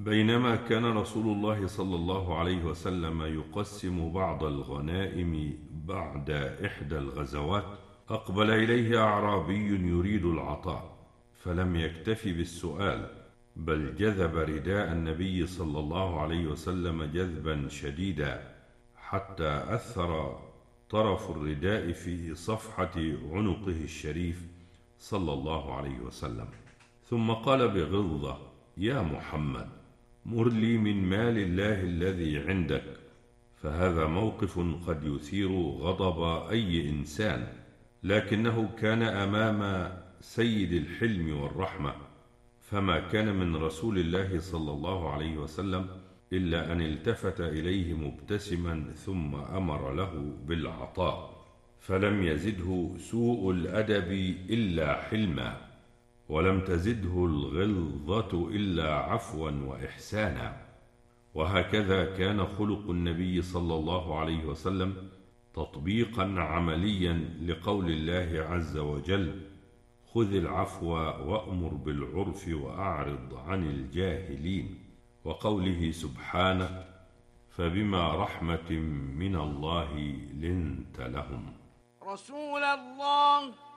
بينما كان رسول الله صلى الله عليه وسلم يقسم بعض الغنائم بعد إحدى الغزوات، أقبل إليه أعرابي يريد العطاء، فلم يكتف بالسؤال، بل جذب رداء النبي صلى الله عليه وسلم جذبا شديدا، حتى أثر طرف الرداء في صفحة عنقه الشريف صلى الله عليه وسلم، ثم قال بغلظة: يا محمد، مر لي من مال الله الذي عندك. فهذا موقف قد يثير غضب أي إنسان، لكنه كان أمام سيد الحلم والرحمة، فما كان من رسول الله صلى الله عليه وسلم إلا أن التفت إليه مبتسما، ثم أمر له بالعطاء، فلم يزده سوء الأدب إلا حلما، ولم تزده الغلظة إلا عفوا وإحسانا. وهكذا كان خلق النبي صلى الله عليه وسلم، تطبيقا عمليا لقول الله عز وجل: خذ العفو وأمر بالعرف وأعرض عن الجاهلين، وقوله سبحانه: فبما رحمة من الله لنت لهم. رسول الله